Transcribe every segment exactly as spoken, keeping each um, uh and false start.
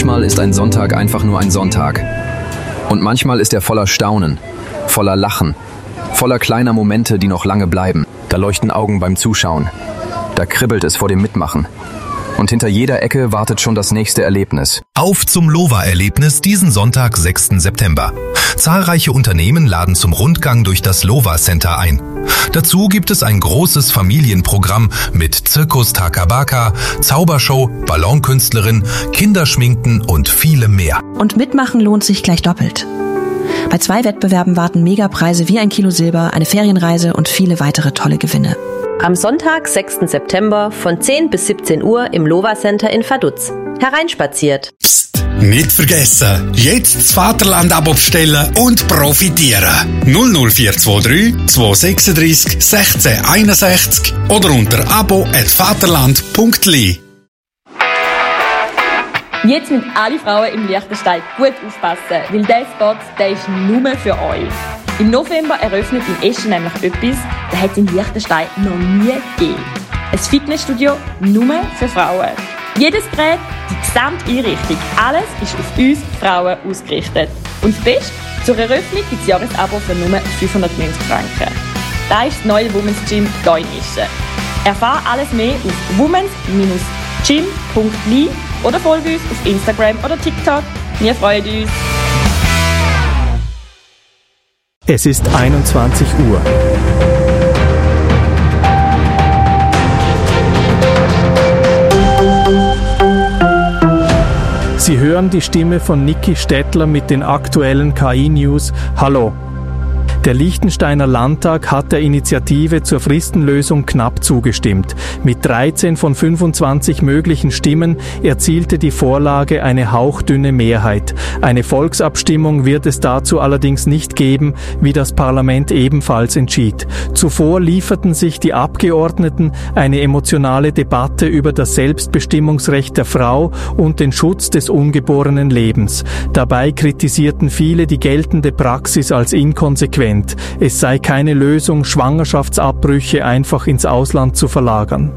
Manchmal ist ein Sonntag einfach nur ein Sonntag. Und manchmal ist er voller Staunen, voller Lachen, voller kleiner Momente, die noch lange bleiben. Da leuchten Augen beim Zuschauen. Da kribbelt es vor dem Mitmachen. Und hinter jeder Ecke wartet schon das nächste Erlebnis. Auf zum Lova-Erlebnis diesen Sonntag, sechsten September. Zahlreiche Unternehmen laden zum Rundgang durch das Lova Center ein. Dazu gibt es ein großes Familienprogramm mit Zirkus Takabaka, Zaubershow, Ballonkünstlerin, Kinderschminken und vielem mehr. Und mitmachen lohnt sich gleich doppelt. Bei zwei Wettbewerben warten Megapreise wie ein Kilo Silber, eine Ferienreise und viele weitere tolle Gewinne. Am Sonntag, sechsten September von zehn bis siebzehn Uhr im Lova Center in Vaduz. Hereinspaziert. Psst, nicht vergessen, jetzt das Vaterland-Abo bestellen und profitieren. null null vier zwei drei zwei sechs drei sechzehn einundsechzig oder unter abo at vaterland punkt l i. Jetzt müssen alle Frauen im Liechtenstein gut aufpassen, weil dieser Spot, der ist nur für euch. Im November eröffnet in Eschen nämlich etwas, das hat es in Liechtenstein noch nie gegeben. Ein Fitnessstudio nur für Frauen. Jedes Gerät, die gesamte Einrichtung, alles ist auf uns Frauen ausgerichtet. Und das Beste, zur Eröffnung gibt es Jahresabo für nur fünfhundertneunzig Franken. Das ist das neue Women's Gym hier in Eschen. Erfahre alles mehr auf womens Gym punkt l i oder folge uns auf Instagram oder TikTok. Wir freuen uns. Es ist einundzwanzig Uhr. Sie hören die Stimme von Niki Stettler mit den aktuellen K I-News. Hallo. Der Liechtensteiner Landtag hat der Initiative zur Fristenlösung knapp zugestimmt. Mit dreizehn von fünfundzwanzig möglichen Stimmen erzielte die Vorlage eine hauchdünne Mehrheit. Eine Volksabstimmung wird es dazu allerdings nicht geben, wie das Parlament ebenfalls entschied. Zuvor lieferten sich die Abgeordneten eine emotionale Debatte über das Selbstbestimmungsrecht der Frau und den Schutz des ungeborenen Lebens. Dabei kritisierten viele die geltende Praxis als inkonsequent. Es sei keine Lösung, Schwangerschaftsabbrüche einfach ins Ausland zu verlagern.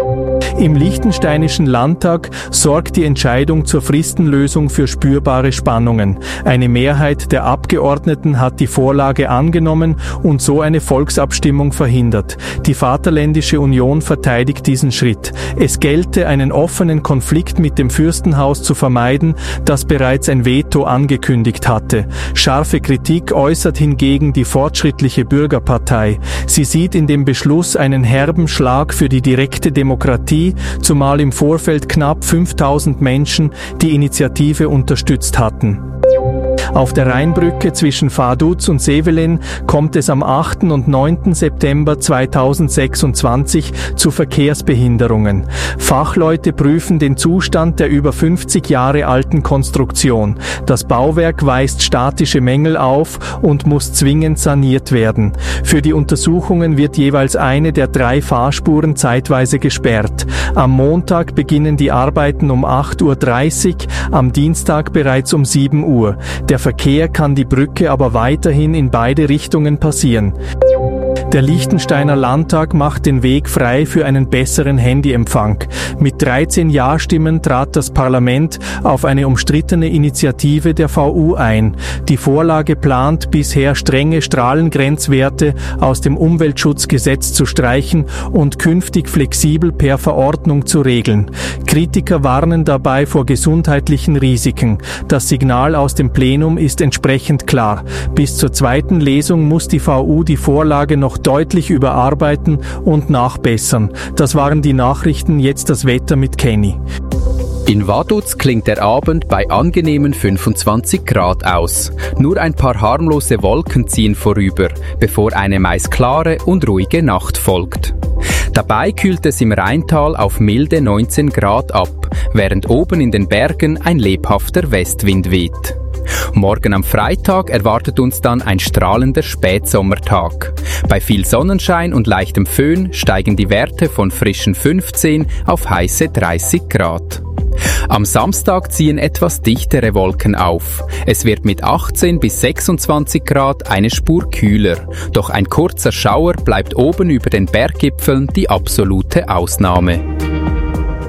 Im liechtensteinischen Landtag sorgt die Entscheidung zur Fristenlösung für spürbare Spannungen. Eine Mehrheit der Abgeordneten hat die Vorlage angenommen und so eine Volksabstimmung verhindert. Die Vaterländische Union verteidigt diesen Schritt. Es gelte, einen offenen Konflikt mit dem Fürstenhaus zu vermeiden, das bereits ein Veto angekündigt hatte. Scharfe Kritik äußert hingegen die Fortschrittliche Bürgerpartei. Sie sieht in dem Beschluss einen herben Schlag für die direkte Demokratie, zumal im Vorfeld knapp fünftausend Menschen die Initiative unterstützt hatten. Auf der Rheinbrücke zwischen Vaduz und Sevelen kommt es am achten und neunten September zweitausendsechsundzwanzig zu Verkehrsbehinderungen. Fachleute prüfen den Zustand der über fünfzig Jahre alten Konstruktion. Das Bauwerk weist statische Mängel auf und muss zwingend saniert werden. Für die Untersuchungen wird jeweils eine der drei Fahrspuren zeitweise gesperrt. Am Montag beginnen die Arbeiten um acht Uhr dreißig, am Dienstag bereits um sieben Uhr. Der Verkehr kann die Brücke aber weiterhin in beide Richtungen passieren. Der Liechtensteiner Landtag macht den Weg frei für einen besseren Handyempfang. Mit dreizehn Ja-Stimmen trat das Parlament auf eine umstrittene Initiative der V U ein. Die Vorlage plant, bisher strenge Strahlengrenzwerte aus dem Umweltschutzgesetz zu streichen und künftig flexibel per Verordnung zu regeln. Kritiker warnen dabei vor gesundheitlichen Risiken. Das Signal aus dem Plenum ist entsprechend klar. Bis zur zweiten Lesung muss die V U die Vorlage noch deutlich überarbeiten und nachbessern. Das waren die Nachrichten, jetzt das Wetter mit Kenny. In Vaduz klingt der Abend bei angenehmen fünfundzwanzig Grad aus. Nur ein paar harmlose Wolken ziehen vorüber, bevor eine meist klare und ruhige Nacht folgt. Dabei kühlt es im Rheintal auf milde neunzehn Grad ab, während oben in den Bergen ein lebhafter Westwind weht. Morgen am Freitag erwartet uns dann ein strahlender Spätsommertag. Bei viel Sonnenschein und leichtem Föhn steigen die Werte von frischen fünfzehn auf heiße dreißig Grad. Am Samstag ziehen etwas dichtere Wolken auf. Es wird mit achtzehn bis sechsundzwanzig Grad eine Spur kühler. Doch ein kurzer Schauer bleibt oben über den Berggipfeln die absolute Ausnahme.